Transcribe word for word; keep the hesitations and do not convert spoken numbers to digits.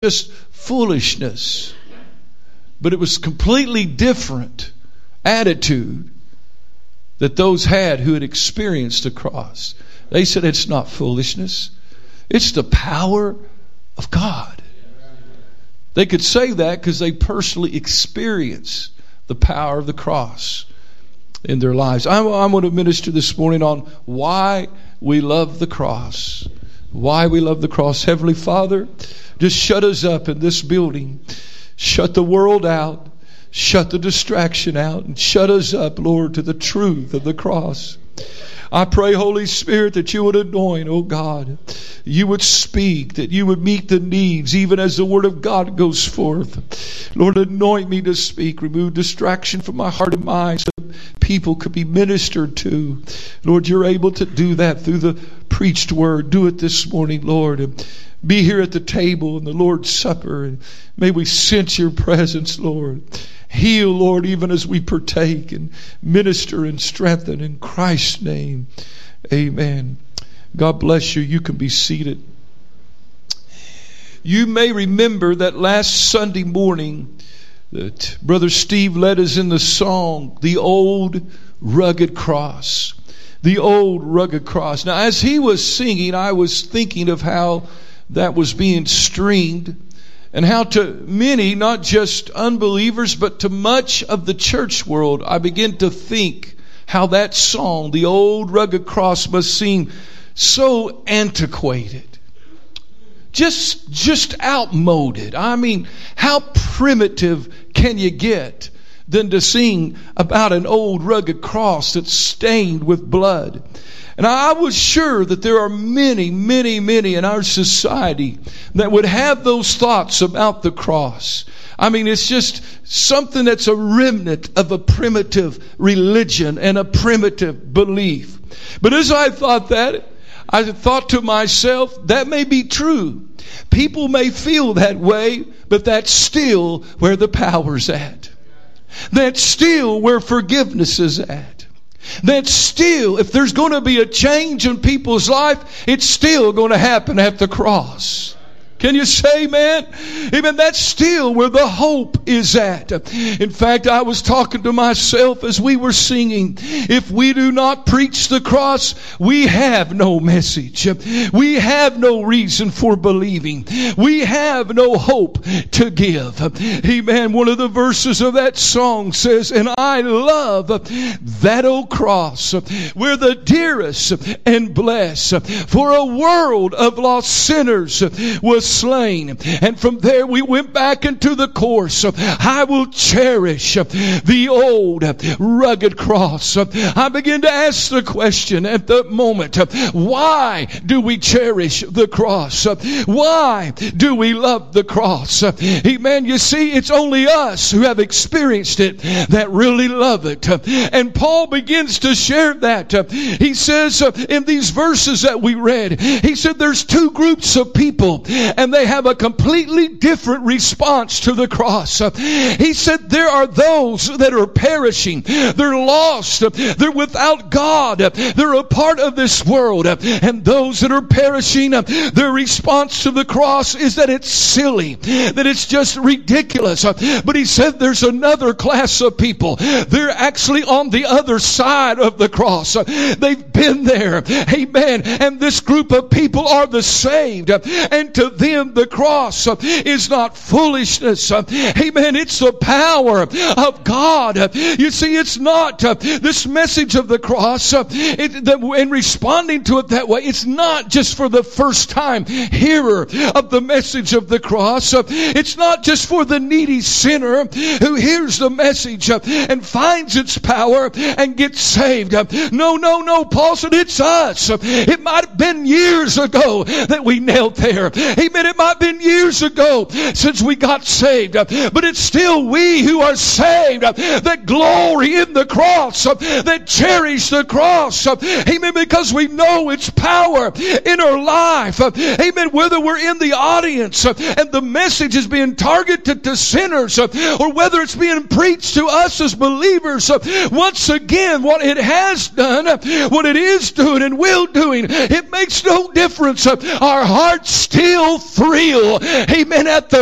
just foolishness, but it was completely different attitude that those had who had experienced the cross. They said it's not foolishness. It's the power of God. They could say that because they personally experienced the power of the cross in their lives. I'm, I'm going to minister this morning on why we love the cross. Why we love the cross. Heavenly Father, just shut us up in this building. Shut the world out. Shut the distraction out. And shut us up, Lord, to the truth of the cross. I pray, Holy Spirit, that you would anoint, oh God. You would speak, that you would meet the needs, even as the word of God goes forth. Lord, anoint me to speak. Remove distraction from my heart and mind so that people could be ministered to. Lord, you're able to do that through the preached word. Do it this morning, Lord. And be here at the table in the Lord's Supper. And may we sense your presence, Lord. Heal, Lord, even as we partake, and minister and strengthen in Christ's name. Amen. God bless you. You can be seated. You may remember that last Sunday morning that Brother Steve led us in the song, The Old Rugged Cross. The Old Rugged Cross. Now, as he was singing, I was thinking of how that was being streamed, and how to many, not just unbelievers, but to much of the church world, I begin to think how that song, The Old Rugged Cross, must seem so antiquated. Just, just outmoded. I mean, how primitive can you get than to sing about an old rugged cross that's stained with blood? And I was sure that there are many, many, many in our society that would have those thoughts about the cross. I mean, it's just something that's a remnant of a primitive religion and a primitive belief. But as I thought that, I thought to myself, that may be true. People may feel that way, but that's still where the power's at. That's still where forgiveness is at. That's still, if there's going to be a change in people's life, it's still going to happen at the cross. Can you say amen? Amen. That's still where the hope is at. In fact, I was talking to myself as we were singing. If we do not preach the cross, we have no message. We have no reason for believing. We have no hope to give. Amen. One of the verses of that song says, and I love that old cross. We're the dearest and blessed. For a world of lost sinners was slain. And from there we went back into the course. I will cherish the old rugged cross. I begin to ask the question at the moment, why do we cherish the cross? Why do we love the cross? Amen. You see, it's only us who have experienced it that really love it. And Paul begins to share that. He says in these verses that we read, he said there's two groups of people, and they have a completely different response to the cross. He said there are those that are perishing. They're lost. They're without God. They're a part of this world. And those that are perishing, their response to the cross is that it's silly, that it's just ridiculous. But he said there's another class of people. They're actually on the other side of the cross. They've been there. Amen. And this group of people are the saved. And to them, the cross is not foolishness. Amen. It's the power of God. You see, it's not this message of the cross, it, the, and responding to it that way, it's not just for the first time hearer of the message of the cross. It's not just for the needy sinner who hears the message and finds its power and gets saved. No, no, no. Paul said it's us. It might have been years ago that we knelt there. Amen. It might have been years ago since we got saved, but it's still we who are saved that glory in the cross, that cherish the cross. Amen. Because we know its power in our life. Amen. Whether we're in the audience and the message is being targeted to sinners, or whether it's being preached to us as believers, once again, what it has done, what it is doing and will doing, it makes no difference. Our hearts still thrill, amen, at the